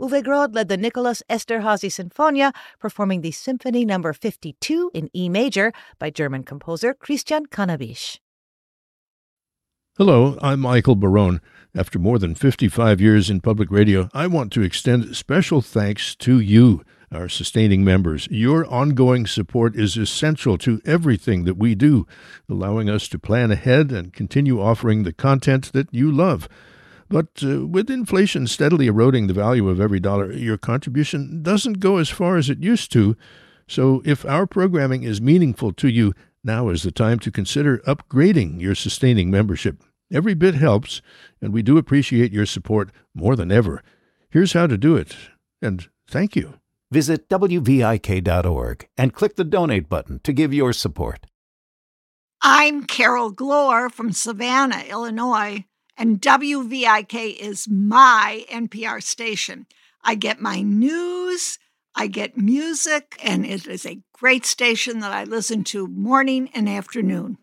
Uwe Groth led the Nicholas Esterházy Sinfonia, performing the Symphony No. 52 in E major by German composer Christian Canabisch. Hello, I'm Michael Barone. After more than 55 years in public radio, I want to extend special thanks to you, our sustaining members. Your ongoing support is essential to everything that we do, allowing us to plan ahead and continue offering the content that you love. But with inflation steadily eroding the value of every dollar, your contribution doesn't go as far as it used to. So if our programming is meaningful to you, now is the time to consider upgrading your sustaining membership. Every bit helps, and we do appreciate your support more than ever. Here's how to do it, and thank you. Visit WVIK.org and click the Donate button to give your support. I'm Carol Glore from Savannah, Illinois, and WVIK is my NPR station. I get my news, I get music, and it is a great station that I listen to morning and afternoon.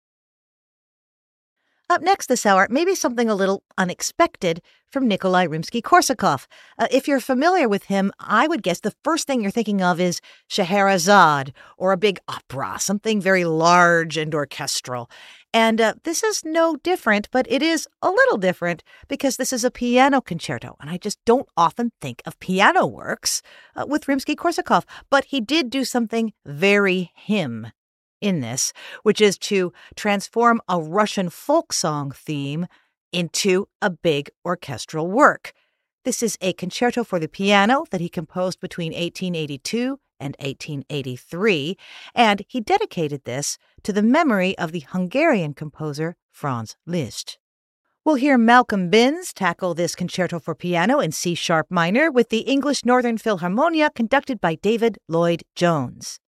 Up next this hour, maybe something a little unexpected from Nikolai Rimsky-Korsakov. If you're familiar with him, I would guess the first thing you're thinking of is Scheherazade or a big opera, something very large and orchestral. And this is no different, but it is a little different because this is a piano concerto, and I just don't often think of piano works with Rimsky-Korsakov. But he did do something very him in this, which is to transform a Russian folk song theme into a big orchestral work. This is a concerto for the piano that he composed between 1882 and 1883, and he dedicated this to the memory of the Hungarian composer Franz Liszt. We'll hear Malcolm Binns tackle this concerto for piano in C-sharp minor with the English Northern Philharmonia conducted by David Lloyd Jones.